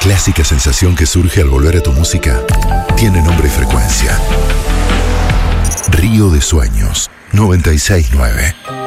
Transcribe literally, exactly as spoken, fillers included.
clásica sensación que surge al volver a tu música tiene nombre y frecuencia. Río de Sueños, noventa y seis punto nueve.